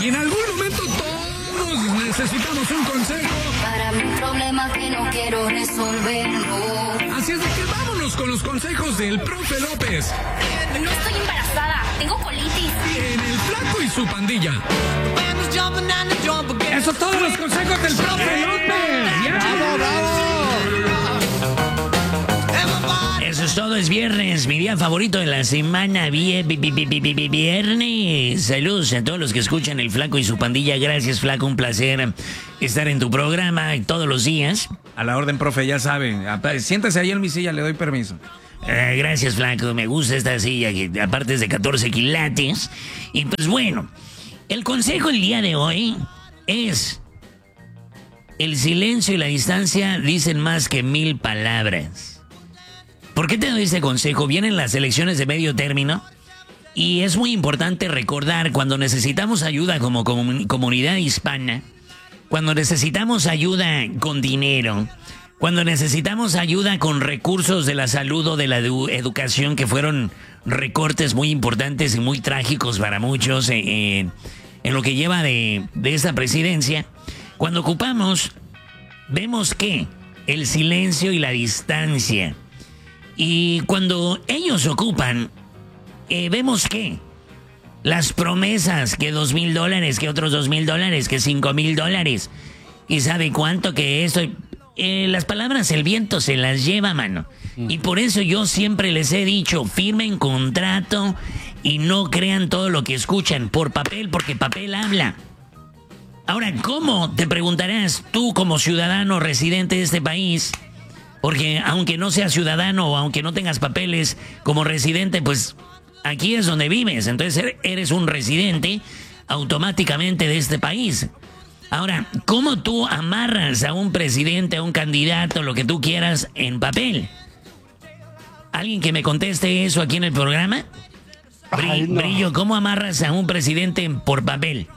Y en algún momento todos necesitamos un consejo. Para mi problema que no quiero resolverlo. Así es de que vámonos con los consejos del profe López. No estoy embarazada, tengo colitis. En el Flaco y su pandilla. Esos todos los consejos del profe López. ¡Bravo, bravo! Eso es todo, es viernes, mi día favorito de la semana, viernes. Saludos a todos los que escuchan el Flaco y su pandilla. Gracias, Flaco, un placer estar en tu programa todos los días. A la orden, profe, ya saben. Siéntese ahí en mi silla, le doy permiso. Gracias, Flaco, me gusta esta silla, que aparte es de 14 quilates. Y pues bueno, el consejo el día de hoy es: el silencio y la distancia dicen más que 1000 palabras. ¿Por qué te doy este consejo? Vienen las elecciones de medio término y es muy importante recordar cuando necesitamos ayuda como comunidad hispana, cuando necesitamos ayuda con dinero, cuando necesitamos ayuda con recursos de la salud o de la educación, que fueron recortes muy importantes y muy trágicos para muchos en lo que lleva de esta presidencia. Cuando ocupamos, vemos que el silencio y la distancia. Y cuando ellos ocupan, vemos que las promesas, que $2,000, que otros $2,000, que $5,000, y sabe cuánto que esto, las palabras el viento se las lleva, mano. Y por eso yo siempre les he dicho, firmen contrato y no crean todo lo que escuchan por papel, porque papel habla. Ahora, ¿cómo? Te preguntarás tú como ciudadano residente de este país. Porque aunque no seas ciudadano o aunque no tengas papeles como residente, pues aquí es donde vives. Entonces eres un residente automáticamente de este país. Ahora, ¿cómo tú amarras a un presidente, a un candidato, lo que tú quieras en papel? ¿Alguien que me conteste eso aquí en el programa? Ay, no. Brillo, ¿cómo amarras a un presidente por papel?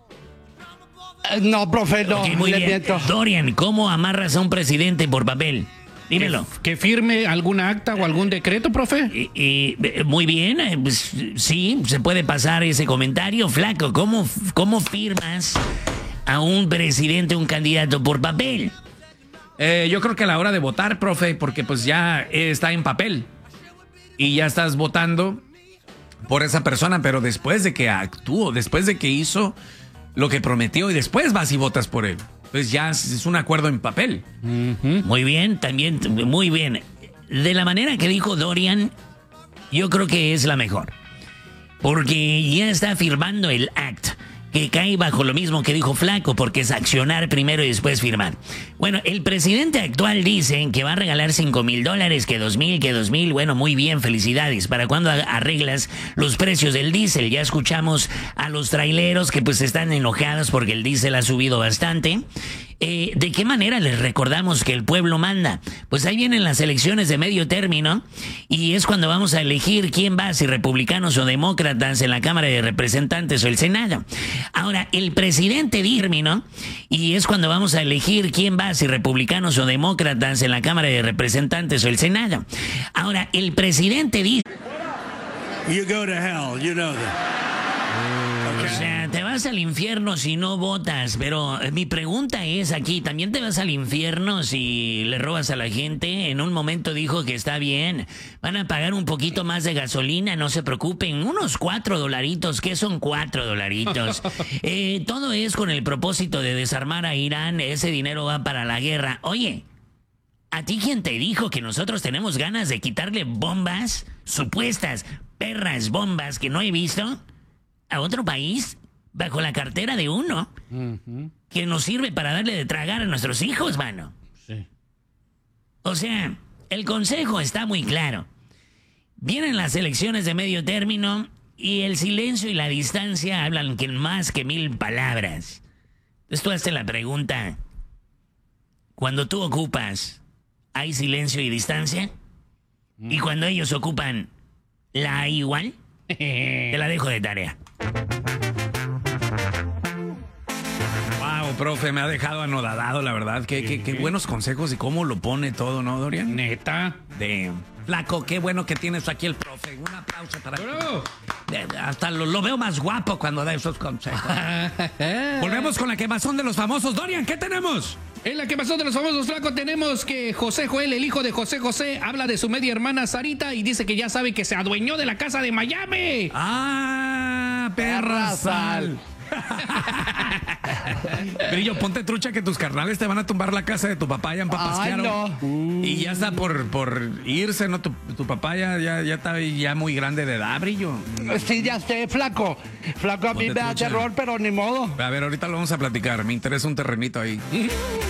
No, profe, no. Ok, muy le bien. miento. Dorian, ¿cómo amarras a un presidente por papel? Dímelo. ¿Que firme alguna acta o algún decreto, profe? Muy bien, pues, sí, se puede pasar ese comentario. Flaco, ¿cómo firmas a un presidente, un candidato por papel? Yo creo que a la hora de votar, profe, porque pues ya está en papel y ya estás votando por esa persona, pero después de que actuó, después de que hizo lo que prometió y después vas y votas por él. Pues ya es un acuerdo en papel. Muy bien, también, muy bien. De la manera que dijo Dorian, yo creo que es la mejor. Porque ya está firmando el act, que cae bajo lo mismo que dijo Flaco, porque es accionar primero y después firmar. Bueno, el presidente actual dice que va a regalar $5,000, que 2,000, que 2,000. Bueno, muy bien, felicidades. ¿Para cuándo arreglas los precios del diésel? Ya escuchamos a los traileros que pues están enojados porque el diésel ha subido bastante. ¿De qué manera les recordamos que el pueblo manda? Pues ahí vienen las elecciones de medio término y es cuando vamos a elegir quién va, si republicanos o demócratas en la Cámara de Representantes o el Senado. Ahora, el presidente término y es cuando vamos a elegir quién va, si republicanos o demócratas en la Cámara de Representantes o el Senado. Ahora, el presidente dice... You go to hell, you know that. O sea, te vas al infierno si no votas, pero mi pregunta es aquí, ¿también te vas al infierno si le robas a la gente? En un momento dijo que está bien, van a pagar un poquito más de gasolina, no se preocupen, unos $4, ¿qué son $4? Todo es con el propósito de desarmar a Irán, ese dinero va para la guerra. Oye, ¿a ti quién te dijo que nosotros tenemos ganas de quitarle bombas, supuestas perras bombas que no he visto, a otro país bajo la cartera de uno que nos sirve para darle de tragar a nuestros hijos, mano? Sí. O sea, el consejo está muy claro. Vienen las elecciones de medio término y el silencio y la distancia hablan que más que 1000 palabras. Entonces tú haces la pregunta, cuando tú ocupas, ¿hay silencio y distancia? Y cuando ellos ocupan, ¿la hay igual? Te la dejo de tarea. Wow, profe, me ha dejado anodadado, la verdad. Qué buenos consejos y cómo lo pone todo, ¿no, Dorian? Neta. Flaco, qué bueno que tienes aquí el profe. profe. Un aplauso para ¡Bravo! Hasta lo veo más guapo cuando da esos consejos. Volvemos con la quemazón de los famosos. Dorian, ¿qué tenemos? En la quemazón de los famosos, Flaco, tenemos que José Joel, el hijo de José José, habla de su media hermana Sarita y dice que ya sabe que se adueñó de la casa de Miami. ¡Ah! ¡Perra sal! Brillo, ponte trucha que tus carnales te van a tumbar la casa de tu papá ya en Papasquiaro. Y ya está por irse, ¿no? Tu papá ya está ya muy grande de edad, Brillo. Sí, ya sé, Flaco. Flaco, a mí Ponte me da trucha. terror, pero ni modo. A ver, ahorita lo vamos a platicar. Me interesa un terrenito ahí.